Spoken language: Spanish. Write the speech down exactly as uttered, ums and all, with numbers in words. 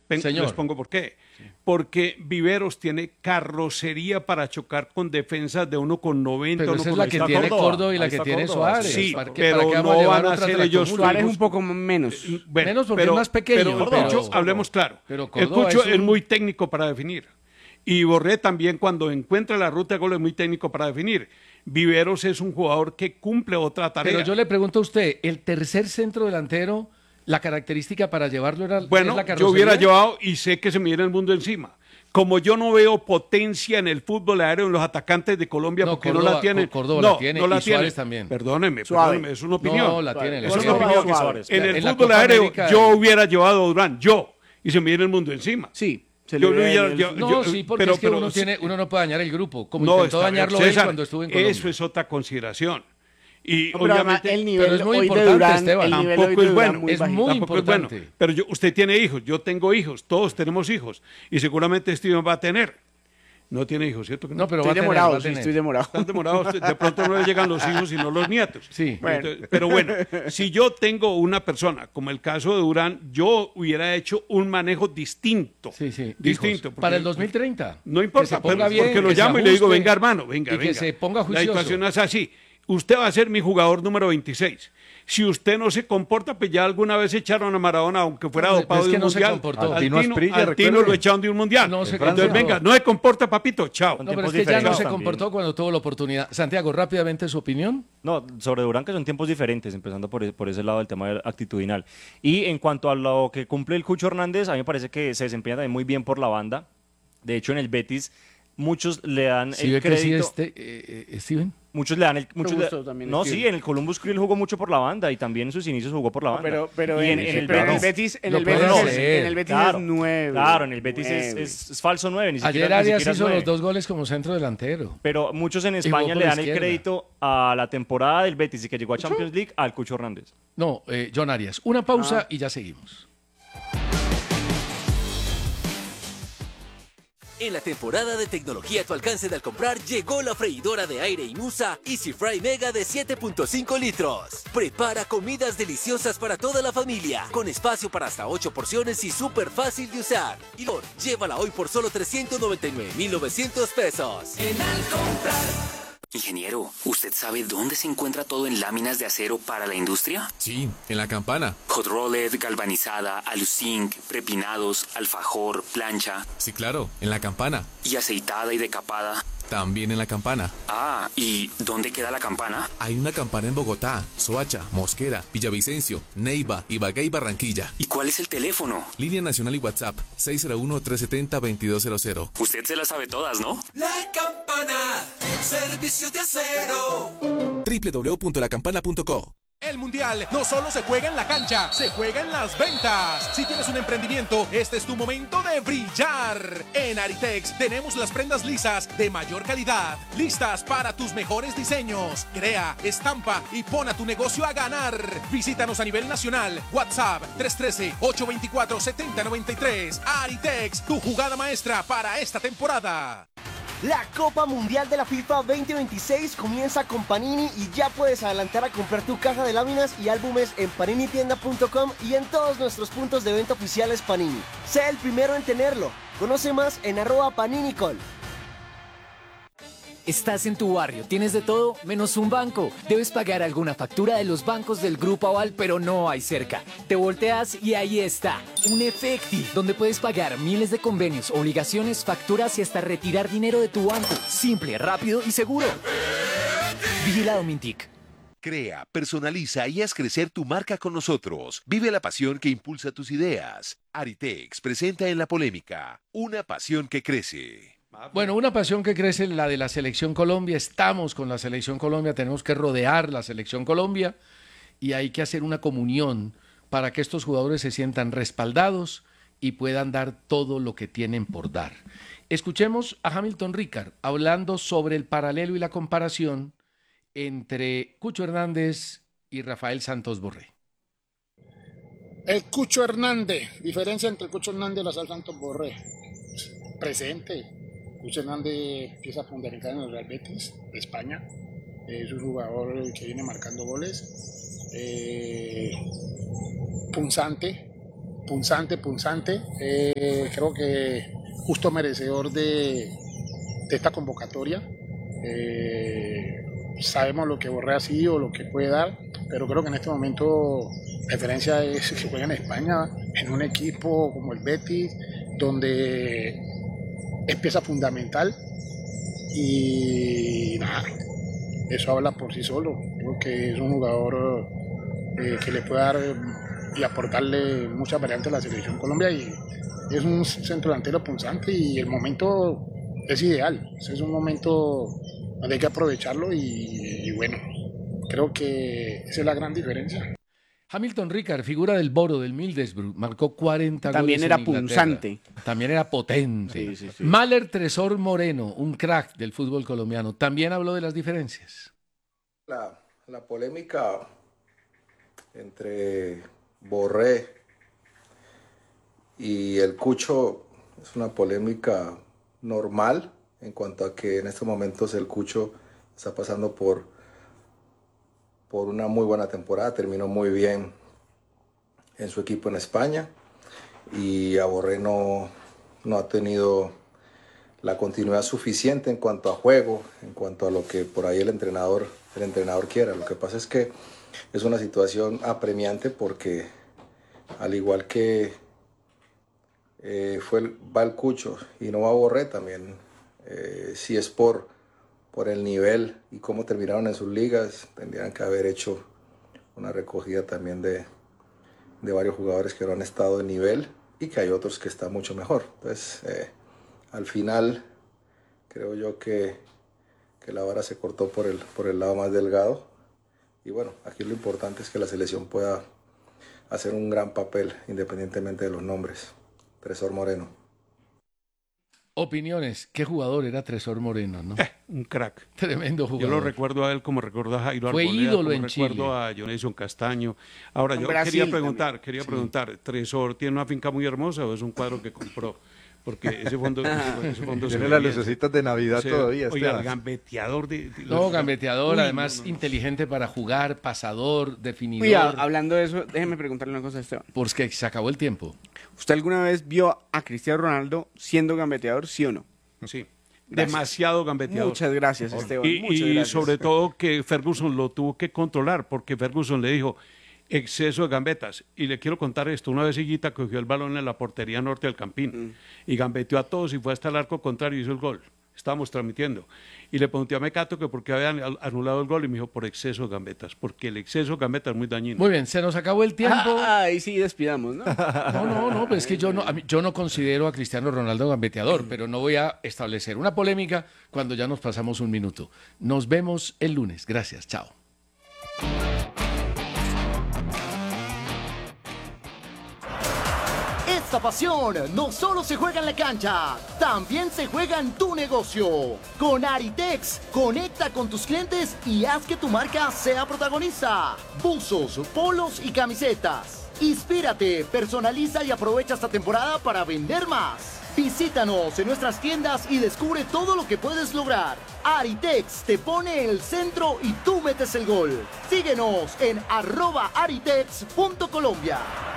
Señor. Les pongo por qué. Sí. Porque Viveros tiene carrocería para chocar con defensas de uno con noventa. Pero uno esa con es la que Córdoba. tiene Córdoba y la que tiene Córdoba. Suárez. Sí, ¿Para qué, pero para qué no van a ser ellos. Suárez un poco menos. Bueno, menos porque pero, es más pequeño. Pero, pero, Cucho, hablemos claro. Pero el Cucho es, un... es muy técnico para definir. Y Borré también, cuando encuentra la ruta de gol, es muy técnico para definir. Viveros es un jugador que cumple otra tarea. Pero yo le pregunto a usted, el tercer centro delantero, la característica para llevarlo era bueno, la yo hubiera llevado y sé que se me viene el mundo encima. Como yo no veo potencia en el fútbol aéreo en los atacantes de Colombia, no, porque Córdoba, no la tienen. Córdoba no, la tiene no la y tiene. Suárez también. Perdóneme, Suárez. perdóneme, es una opinión. No, la tiene. Es Suárez. una opinión. Suárez. En el en fútbol Copa aéreo América, yo hubiera llevado a Durán, yo, y se me viene el mundo encima. Sí. Se yo, le yo, el... yo, no, yo, sí, porque pero, es que pero, uno, tiene, uno no puede dañar el grupo, como no, intentó dañarlo él César, cuando estuvo en Colombia. Eso es otra consideración. Y no, obviamente el nivel pero es muy hoy importante, de Durán, Esteban. El nivel tampoco hoy de es Durán bueno, muy es bajito. muy tampoco importante. Es bueno. Pero yo, usted tiene hijos, yo tengo hijos, todos tenemos hijos, y seguramente Steven va a tener. No tiene hijos, ¿cierto? Que no? no, pero Estoy va a demorado, tener, va a sí, tener. estoy demorado. Están demorados, de pronto no le llegan los hijos sino los nietos. Sí. Bueno. Entonces, pero bueno, si yo tengo una persona, como el caso de Durán, yo hubiera hecho un manejo distinto. Sí, sí. Distinto. Hijos, para el dos mil treinta. No importa, que se ponga pero, bien, porque lo que se llamo y le digo, ajuste, venga hermano, venga, y venga. que se ponga La juicioso. ecuación es así. Usted va a ser mi jugador número veintiséis. Si usted no se comporta, pues ya alguna vez echaron a Maradona, aunque fuera No, dopado es de que un no se mundial. comportó. Al Tino Tino, Asprilla, al Tino recuerde. lo echaron de un mundial. No se Entonces, comportó. venga, no se comporta, papito, chao. No, pero es que ya no se comportó cuando tuvo la oportunidad. Santiago, rápidamente su opinión. No, sobre Durán, que son tiempos diferentes, empezando por, por ese lado del tema actitudinal. Y en cuanto a lo que cumple el Cucho Hernández, a mí me parece que se desempeña también muy bien por la banda. De hecho, en el Betis, muchos le dan ¿Sí el ve que sí, crédito. este, eh, eh, Steven? Muchos le dan el. Muchos gusto le- también, no, Steven. sí, en el Columbus Crew él jugó mucho por la banda y también en sus inicios jugó por la No, banda. pero pero, Y en, en- en en el, el pero en el Betis- Betis, en lo el puede Betis, es, hacer. en el Betis Claro, es nueve. claro, en el Betis es, nueve. es- es falso nueve, ni siquiera, Ayer ni Arias siquiera es hizo nueve. los dos goles como centro delantero. Pero muchos en jugó España por le la dan el izquierda. crédito a la temporada del Betis y que llegó a Champions League al Cucho Hernández. No, eh, John Arias. Una pausa Ah. y ya seguimos. En la temporada de tecnología a tu alcance de al comprar, llegó la freidora de aire Inusa Easy Fry Mega de siete punto cinco litros. Prepara comidas deliciosas para toda la familia, con espacio para hasta ocho porciones y súper fácil de usar. Y por, llévala hoy por solo trescientos noventa y nueve mil novecientos pesos. En al comprar. Ingeniero, ¿usted sabe dónde se encuentra todo en láminas de acero para la industria? Sí, en la campana. Hot rolled, galvanizada, aluzinc, prepinados, alfajor, plancha. Sí, claro, en la campana. Y aceitada y decapada. También en la campana. Ah, ¿y dónde queda la campana? Hay una campana en Bogotá, Soacha, Mosquera, Villavicencio, Neiva, Ibagué y Barranquilla. ¿Y cuál es el teléfono? Línea nacional y WhatsApp seis cero uno, tres siete cero, veintidós cero cero. Usted se las sabe todas, ¿no? La campana, servicios de acero. doble u doble u doble u punto la campana punto co. El Mundial no solo se juega en la cancha, se juega en las ventas. Si tienes un emprendimiento, este es tu momento de brillar. En Aritex tenemos las prendas lisas de mayor calidad, listas para tus mejores diseños. Crea, estampa y pon a tu negocio a ganar. Visítanos a nivel nacional. WhatsApp tres uno tres, ocho dos cuatro, siete cero nueve tres. Aritex, tu jugada maestra para esta temporada. La Copa Mundial de la FIFA veinte veintiséis comienza con Panini y ya puedes adelantar a comprar tu caja de láminas y álbumes en panini tienda punto com y en todos nuestros puntos de venta oficiales Panini. Sé el primero en tenerlo. Conoce más en arroba paninicol. Estás en tu barrio, tienes de todo menos un banco. Debes pagar alguna factura de los bancos del Grupo Aval, pero no hay cerca. Te volteas y ahí está, un Efecti, donde puedes pagar miles de convenios, obligaciones, facturas y hasta retirar dinero de tu banco. Simple, rápido y seguro. Vigilado Mintic. Crea, personaliza y haz crecer tu marca con nosotros. Vive la pasión que impulsa tus ideas. Aritex presenta en la polémica una pasión que crece. Bueno, una pasión que crece, la de la Selección Colombia. Estamos con la Selección Colombia, tenemos que rodear la Selección Colombia y hay que hacer una comunión para que estos jugadores se sientan respaldados y puedan dar todo lo que tienen por dar. Escuchemos a Hamilton Ricard hablando sobre el paralelo y la comparación entre Cucho Hernández y Rafael Santos Borré. El Cucho Hernández, diferencia entre el Cucho Hernández y Rafael Santos Borré. Presente. Cucho Hernández empieza a ponderar en el Real Betis de España. Es un jugador que viene marcando goles. Eh, punzante, punzante, punzante. Eh, creo que justo merecedor de, de esta convocatoria. Eh, sabemos lo que Borré ha sido, lo que puede dar, pero creo que en este momento la diferencia es que juega en España, en un equipo como el Betis, donde es pieza fundamental y nada, eso habla por sí solo. Creo que es un jugador eh, que le puede dar y aportarle muchas variantes a la selección Colombia y es un centro delantero punzante y el momento es ideal, es un momento donde hay que aprovecharlo y, y bueno, creo que esa es la gran diferencia. Hamilton Ricard, figura del Boro, del Middlesbrough, marcó cuarenta También goles era en Inglaterra. punzante. También era potente. Sí, sí, sí. Mahler Tresor Moreno, un crack del fútbol colombiano, también habló de las diferencias. La, la polémica entre Borré y el Cucho es una polémica normal en cuanto a que en estos momentos el Cucho está pasando por, por una muy buena temporada, terminó muy bien en su equipo en España y a Borré no, no ha tenido la continuidad suficiente en cuanto a juego, en cuanto a lo que por ahí el entrenador, el entrenador quiera. Lo que pasa es que es una situación apremiante porque al igual que eh, fue el, va el Cucho y no va Borré también, eh, si es por, por el nivel y cómo terminaron en sus ligas, tendrían que haber hecho una recogida también de, de varios jugadores que no han estado en nivel y que hay otros que están mucho mejor. Entonces, eh, al final, creo yo que, que la vara se cortó por el, por el lado más delgado. Y bueno, aquí lo importante es que la selección pueda hacer un gran papel independientemente de los nombres. Tresor Moreno. Opiniones. ¿Qué jugador era Tresor Moreno, no? Eh, un crack. Tremendo jugador. Yo lo recuerdo a él como recuerdo a Jairo Fue Arboleda, ídolo como en recuerdo Chile. a Jonathan Castaño. Ahora, En yo Brasil quería preguntar, también. quería Sí. preguntar, ¿Tresor tiene una finca muy hermosa o es un cuadro que compró? Porque ese fondo, ese fondo se Tiene ve las bien. lucecitas de Navidad Sí, todavía, Oiga, Esteban. el gambeteador de... de- No, gambeteador, Uy, además no, no, no. inteligente para jugar, pasador, definidor. Uy, a- hablando de eso, déjeme preguntarle una cosa a Esteban. Porque se acabó el tiempo. ¿Usted alguna vez vio a Cristiano Ronaldo siendo gambeteador, sí o no? Sí. Gracias. Demasiado gambeteador. Muchas gracias, Esteban. Y, muchas y gracias. sobre todo que Ferguson lo tuvo que controlar, porque Ferguson le dijo exceso de gambetas. Y le quiero contar esto. Una vez Higuita cogió el balón en la portería norte del Campín Mm. y gambeteó a todos y fue hasta el arco contrario y hizo el gol. Estábamos transmitiendo. Y le pregunté a Mecato que por qué habían al- anulado el gol y me dijo por exceso de gambetas, porque el exceso de gambetas es muy dañino. Muy bien, se nos acabó el tiempo. Ah, ahí sí despidamos, ¿no? No, no, no, pero es que yo no, a mí- yo no considero a Cristiano Ronaldo gambeteador, pero no voy a establecer una polémica cuando ya nos pasamos un minuto. Nos vemos el lunes. Gracias, chao. Esta pasión no solo se juega en la cancha, también se juega en tu negocio. Con Aritex, conecta con tus clientes y haz que tu marca sea protagonista. Buzos, polos y camisetas. Inspírate, personaliza y aprovecha esta temporada para vender más. Visítanos en nuestras tiendas y descubre todo lo que puedes lograr. Aritex te pone el centro y tú metes el gol. Síguenos en arroba aritex punto colombia.